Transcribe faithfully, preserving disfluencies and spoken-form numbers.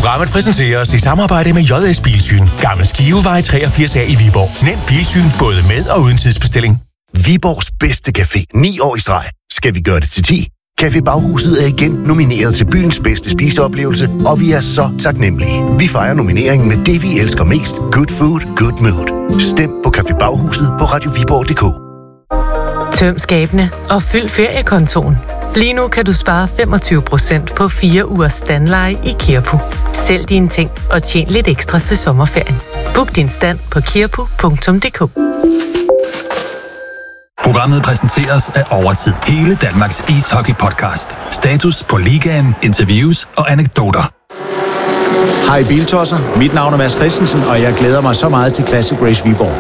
Programmet præsenteres i samarbejde med J S Bilsyn. Gammel Skivevej treogfirs A i Viborg. Nem bilsyn både med og uden tidsbestilling. Viborgs bedste café. ni år i streg. Skal vi gøre det til ti? Café Baghuset er igen nomineret til byens bedste spiseoplevelse, og vi er så taknemmelige. Vi fejrer nomineringen med det, vi elsker mest. Good food, good mood. Stem på Café Baghuset på radioviborg punktum d k. Tøm skabene og fyld feriekontoen. Lige nu kan du spare femogtyve procent på fire ugers standleje i Kirpu. Sælg dine ting og tjen lidt ekstra til sommerferien. Book din stand på kirpu punktum d k. Programmet præsenteres af Overtid. Hele Danmarks ishockey-podcast. Status på ligaen, interviews og anekdoter. Hej Biltosser, mit navn er Mads Christensen, og jeg glæder mig så meget til Classic Race Viborg.